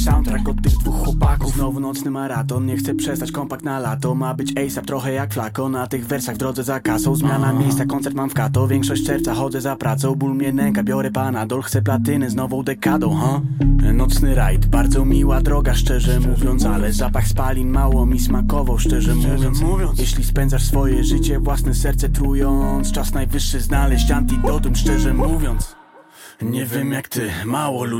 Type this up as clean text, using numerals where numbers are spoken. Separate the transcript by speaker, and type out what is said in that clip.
Speaker 1: Soundtrack od tych dwóch chłopaków. Znowu nocny maraton, nie chcę przestać, kompakt na lato. Ma być ASAP, trochę jak Flako. Na tych wersach w drodze za kasą. Zmiana miejsca, koncert mam w Kato. Większość czerwca chodzę za pracą. Ból mnie nęka, biorę Panadol. Chcę platyny z nową dekadą, Nocny rajd, bardzo miła droga, szczerze mówiąc. Ale zapach spalin mało mi smakował, szczerze mówiąc. Jeśli spędzasz swoje życie, własne serce trując, czas najwyższy znaleźć antidotum, szczerze mówiąc. Nie wiem jak ty, mało ludzi